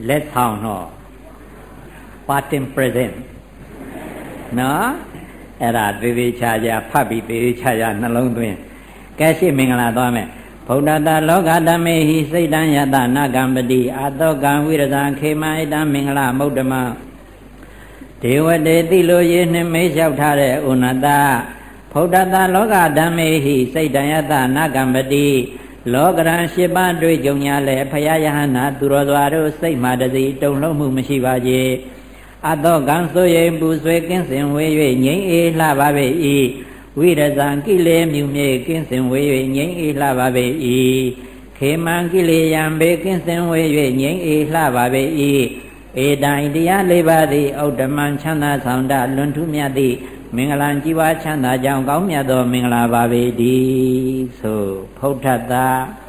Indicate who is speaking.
Speaker 1: လက်ဆောင်တော့ parting present နော်အဲ့ဒါသေသေးချာချာဖတ်ပြီးသေသေးချာချာနှလုံးသွင်းကဲရှိမင်္ဂလာသွားမယ်ဗုဒ္ဓတာလောကဓမ္မေဟိစိတ်တံယတနာကံပတိအာတောကံဝိရဇံခေမဣတံမင်္ဂလာမௌဒ္ဓမဒေဝတေတိလိုရေနှင့်မေးလျှောက်ထားတဲ့ဥနတဗုဒ္ဓတာလောကဓမ္မေဟိစိတ်တံယတနာကံပတိလောကရန်၈ပါးတွေ့ကြုံရလဲဖယားယဟနာသူတော်စွာတို့စိတ်မှတစီတုံလုံးမှုမရှိပါစေအတောကံဆိုရင်ပူဆွေးကင်းစင်ဝေး၍ငြိမ်းအေးလှပါပေ၏ဝိရဇံကိလေမြူမြေကင်းစင်ဝေး၍ငြိမ်းအေးလှပါပေ၏ခေမံကိလေယံဘေကင်းစင်ဝေး၍ငြိမ်းအေးလှပါပေ၏ဧတိုင်တရား၄ပါးသည်ဩတ္တမံချမ်းသာဆောင်တလွန်ထူးမြတ်သည့်မင်္ဂလာကြီးပွားချမ်းသာကြောင်းကောင်းမြတ်သောမင်္ဂလာပါပေတည်းဆိုဖုဒ္ဓတာ